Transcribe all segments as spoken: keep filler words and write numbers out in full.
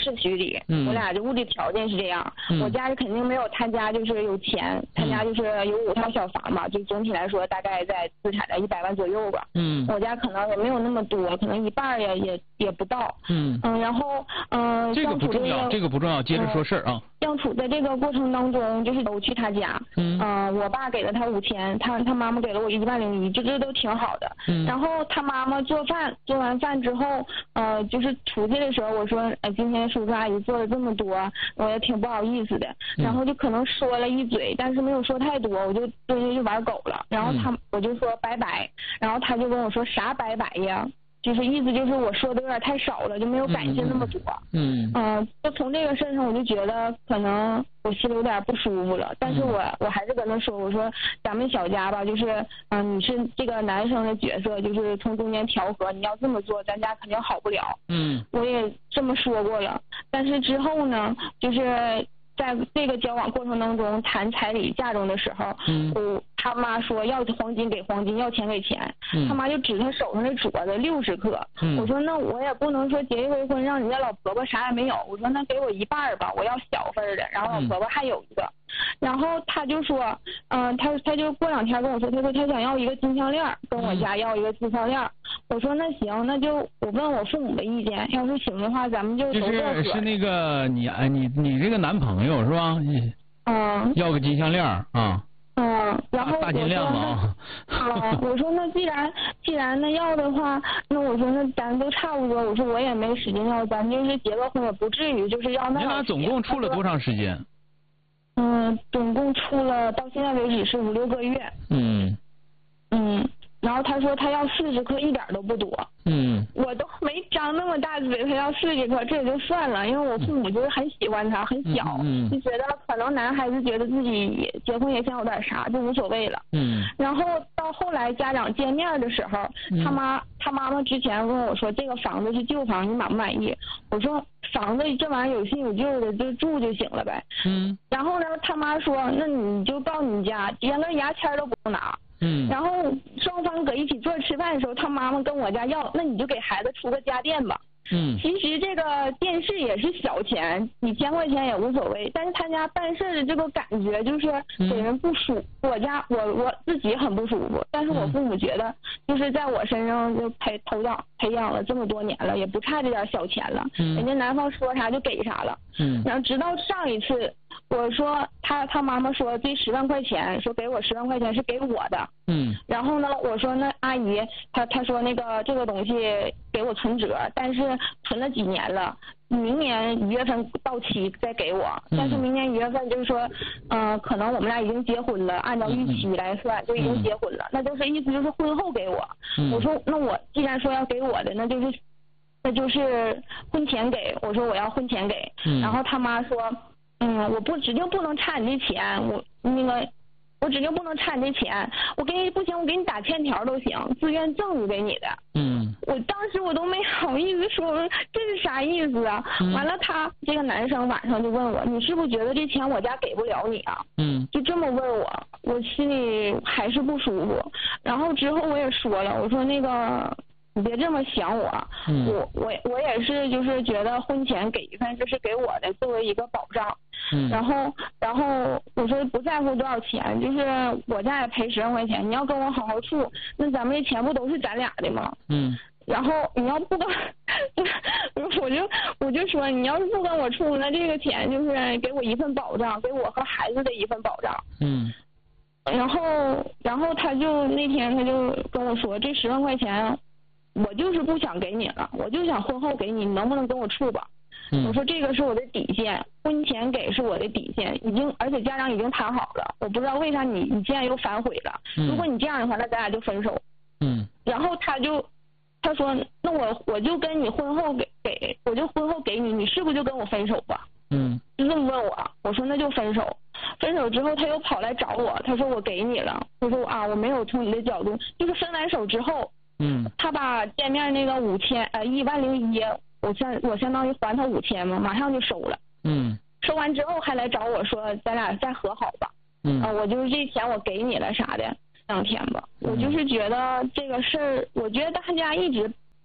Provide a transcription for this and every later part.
市区里， 嗯、 我俩的物质条件是这样， 嗯、 我家是肯定没有他家就是有钱，他家就是有五套小房嘛，就总体来说大概在资产在一百万左右吧。 嗯， 我家可能也没有那么多，可能一半也也也不到。 嗯嗯，然后嗯、呃， 这个不重要，这个不重要，接着说事儿啊。 相处在这个过程当中，就是我去他家， 嗯， 呃，我爸给了他五千，他他妈妈给了我一万零一，这这都挺好的。 嗯， 然后他妈妈做饭，做完饭之后，呃，就是出去的时候，我说，哎，今天叔叔阿姨做了这么多，我也挺不好意思的。然后就可能说了一嘴，但是没有说太多，我就直接就玩狗了。然后他、嗯、我就说拜拜，然后他就跟我说啥拜拜呀？就是意思就是我说的有点太少了，就没有感谢那么多。 嗯。 嗯、呃，就从这个事上，我就觉得可能我心里有点不舒服了。但是我、嗯、我还是跟他说，我说咱们小家吧，就是嗯、呃，你是这个男生的角色，就是从中间调和，你要这么做，咱家肯定好不了。 嗯。我也这么说过了，但是之后呢，就是在这个交往过程当中谈彩礼嫁妆的时候， 嗯， 我他妈说要黄金给黄金，要钱给钱， 嗯、 他妈就指他手上的镯子六十克， 嗯， 我说那我也不能说结一回婚让人家老婆婆啥也没有，我说那给我一半吧，我要小份的，然后老婆婆还有一个，嗯、然后他就说，嗯、呃，他他就过两天跟我说，他说他想要一个金项链，跟我家要一个金项链，嗯、我说那行，那就我问我父母的意见，要是行的话，咱们就都就是是那个你哎你你这个男朋友是吧？ 嗯， 要个金项链啊。 嗯，然后大金链子啊。 啊，我说那既然既然那要的话，那我说那咱都差不多，我说我也没使劲要，咱就是结个婚也不至于就是要那。 你俩总共处了多长时间？ 嗯，总共处了到现在为止是五六个月。 嗯。 嗯。然后他说他要四十克，一点都不多。 嗯， 我都没张那么大嘴，他要四十克，这也就算了，因为我父母就是很喜欢他，很小， 嗯嗯、 就觉得可能男孩子觉得自己结婚也想有点啥，就无所谓了。 嗯。然后到后来家长见面的时候， 嗯、 他妈他妈妈之前跟我说这个房子是旧房，你满不满意？我说房子这玩意儿有新有旧的，就住就行了呗。 嗯。 然后呢，他妈说那你就到你家，连个牙签都不用拿。 嗯， 然后双方搁一起坐吃饭的时候，他妈妈跟我家要，那你就给孩子出个家电吧。 嗯， 其实这个电视也是小钱，几千块钱也无所谓，但是他家办事的这个感觉就是给人不舒服。嗯、我家我我自己很不舒服，但是我父母觉得就是在我身上就培培养培养了这么多年了，也不差这点小钱了。 嗯， 人家男方说啥就给啥了。 嗯， 然后直到上一次。我说他他妈妈说这十万块钱，说给我十万块钱是给我的。 嗯。 然后呢，我说那阿姨，他他说那个这个东西给我存折，但是存了几年了，明年一月份到期再给我。 嗯、 但是明年一月份就是说，嗯、呃，可能我们俩已经结婚了，按照预期来算、嗯、就已经结婚了，那就是意思就是婚后给我。 嗯、 我说那我既然说要给我的，那就是那就是婚前给。我说我要婚前给。 嗯、 然后他妈说。嗯，我不指定不能差你这钱，我那个我指定不能差你这钱，我给你不行，我给你打欠条都行，自愿赠与给你的。 嗯， 我当时我都没好意思说这是啥意思啊？ 嗯、 完了他这个男生晚上就问我，你是不是觉得这钱我家给不了你啊？ 嗯， 就这么问我，我心里还是不舒服。然后之后我也说了，我说那个。你别这么想我， 嗯、我我我也是，就是觉得婚前给一份，就是给我的作为一个保障。 嗯、 然后然后我说不在乎多少钱，就是我家也赔十万块钱，你要跟我好好处，那咱们这钱不都是咱俩的吗？ 嗯。 然后你要不跟，我就我就说你要是不跟我处，那这个钱就是给我一份保障，给我和孩子的一份保障。 嗯。 然后然后他就那天他就跟我说，这十万块钱。我就是不想给你了，我就想婚后给你，你能不能跟我处吧？ 嗯、 我说这个是我的底线，婚前给是我的底线，已经而且家长已经谈好了，我不知道为啥你你现在又反悔了。 嗯、 如果你这样的话，那咱俩就分手。 嗯。 然后他就他说，那我我就跟你婚后给给，我就婚后给你，你是不是就跟我分手吧？ 嗯。 就这么问我，我说那就分手。分手之后他又跑来找我，他说我给你了，我说啊我没有从你的角度，就是分完手之后。 嗯， 他把见面那个五千呃一万零一，我相我相当于还他五千嘛，马上就收了。 嗯， 收完之后还来找我说咱俩再和好吧。 嗯， 啊、呃，我就是这钱我给你了啥的，两天吧。 嗯、 我就是觉得这个事儿，我觉得大家一直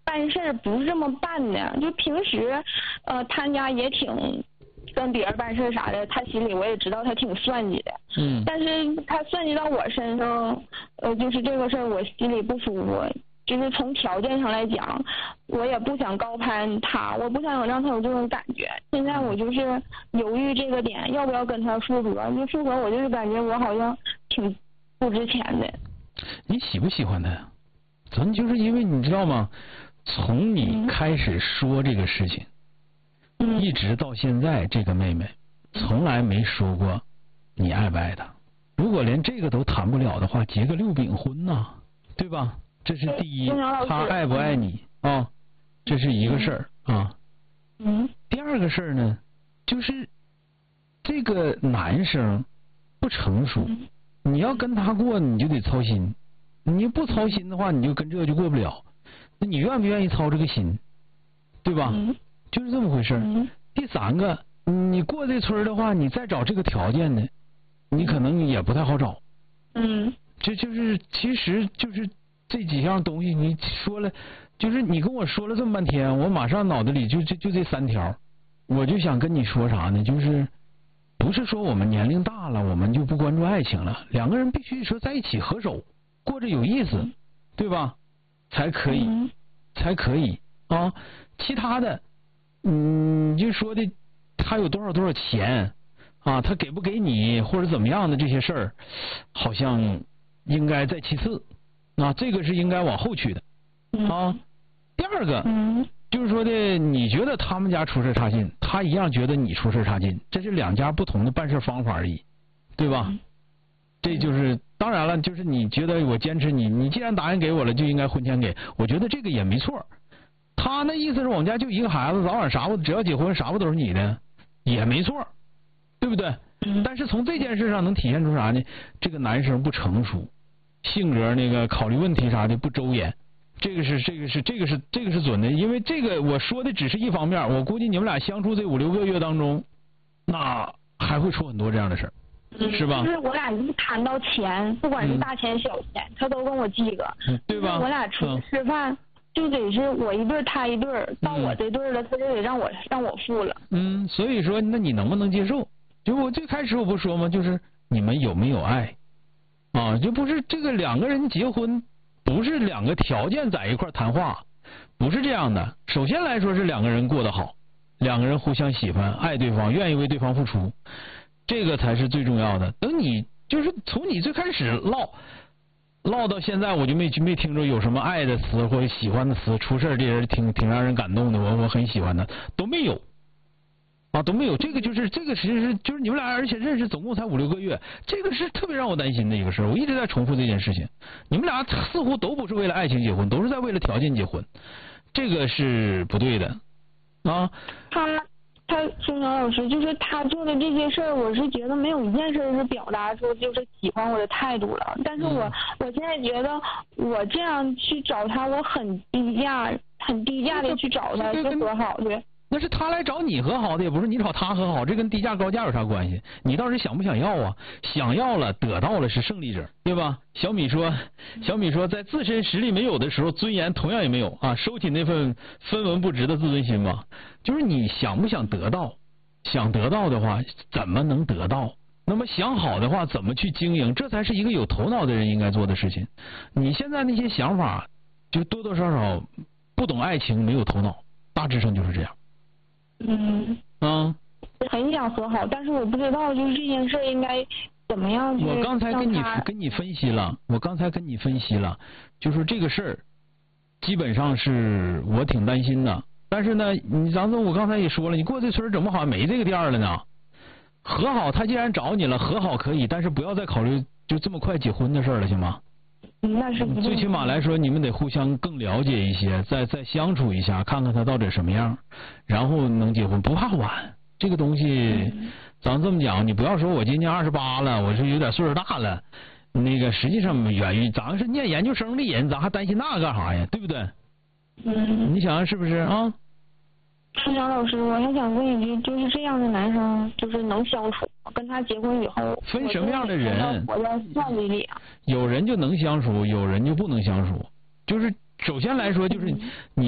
办事不是这么办的，就平时，呃，他家也挺跟别人办事啥的，他心里我也知道他挺算计的。 嗯。 但是他算计到我身上，呃，就是这个事儿我心里不舒服。就是从条件上来讲，我也不想高攀他，我不想让他有这种感觉。现在我就是犹豫这个点，要不要跟他复合？就复合，我就是感觉我好像挺不值钱的。 你喜不喜欢他呀？咱就是因为你知道吗？从你开始说这个事情， 嗯， 一直到现在，这个妹妹从来没说过你爱不爱她。如果连这个都谈不了的话，结个六饼婚呐、啊，对吧？这是第一，他爱不爱你啊、哦？这是一个事儿啊。 嗯。 第二个事儿呢，就是这个男生不成熟，你要跟他过，你就得操心。你不操心的话，你就跟这就过不了。那你愿不愿意操这个心，对吧？ 嗯、 就是这么回事儿、嗯。第三个，你过这村的话，你再找这个条件的，你可能也不太好找。 嗯。 这就是其实就是这几样东西，你说了，就是你跟我说了这么半天，我马上脑子里就就就这三条，我就想跟你说啥呢？就是不是说我们年龄大了，我们就不关注爱情了，两个人必须说在一起合手，过着有意思，对吧？才可以， 嗯、 才可以啊。其他的，嗯，就说的他有多少多少钱啊，他给不给你或者怎么样的这些事儿，好像应该在其次。啊，这个是应该往后去的啊。第二个， 嗯， 就是说的，你觉得他们家出事差劲，他一样觉得你出事差劲，这是两家不同的办事方法而已，对吧？嗯、这就是当然了，就是你觉得我坚持你，你既然答应给我了，就应该婚前给，我觉得这个也没错。他那意思是我们家就一个孩子，早晚啥不只要结婚啥不都是你的，也没错，对不对？ 嗯、 但是从这件事上能体现出啥呢？这个男生不成熟。性格那个考虑问题啥的不周延，这个是这个是这个是这个是准的，因为这个我说的只是一方面，我估计你们俩相处这五六个月当中，那还会出很多这样的事儿， 嗯、 是吧？ 就是我俩一谈到钱，不管是大钱小钱，嗯、他都跟我记个， 嗯、对吧？ 我俩出去吃饭、嗯、就得是我一顿他一顿，到我这顿了，他就得让我让我付了。 嗯，所以说那你能不能接受？就我最开始我不说吗？就是你们有没有爱？啊，就不是这个两个人结婚，不是两个条件在一块谈话，不是这样的。首先来说是两个人过得好，两个人互相喜欢，爱对方，愿意为对方付出，这个才是最重要的。等你就是从你最开始唠唠到现在，我就没没听着有什么爱的词或者喜欢的词，出事这人挺挺让人感动的，我我很喜欢的都没有。啊，都没有，这个就是这个其实是就是你们俩，而且认识总共才五六个月，这个是特别让我担心的一个事儿。我一直在重复这件事情，你们俩似乎都不是为了爱情结婚，都是在为了条件结婚，这个是不对的啊。 他他孙强老师就是他做的这些事儿，我是觉得没有一件事是表达出就是喜欢我的态度了。但是我、嗯、我现在觉得我这样去找他，我很低价，很低价的去找他是和好的。 那是他来找你和好的，也不是你找他和好，这跟低价高价有啥关系？你倒是想不想要啊？想要了，得到了是胜利者，对吧？小米说，小米说，在自身实力没有的时候，尊严同样也没有啊，收起那份分文不值的自尊心吧。就是你想不想得到？想得到的话，怎么能得到？那么想好的话，怎么去经营？这才是一个有头脑的人应该做的事情。你现在那些想法，就多多少少不懂爱情，没有头脑，大致上就是这样。 嗯嗯， 很想和好，但是我不知道就是这件事应该怎么样去。 我刚才跟你跟你分析了，我刚才跟你分析了，就是这个事儿，基本上是我挺担心的。但是呢，你张总，我刚才也说了，你过这村整不好没这个店了呢。和好，他既然找你了，和好可以，但是不要再考虑就这么快结婚的事儿了，行吗？ 那是最起码来说，你们得互相更了解一些，再再相处一下，看看他到底什么样，然后能结婚，不怕晚。这个东西，嗯、咱这么讲，你不要说我今年二十八了，我是有点岁数大了，那个实际上源于咱是念研究生的人，咱还担心那干啥呀？对不对？ 嗯。 你想想是不是啊？ 春阳老师，我还想问一句，就是这样的男生，就是能相处，跟他结婚以后， 分什么样的人？ 活在算计里啊。 有人就能相处，有人就不能相处。就是首先来说，就是你。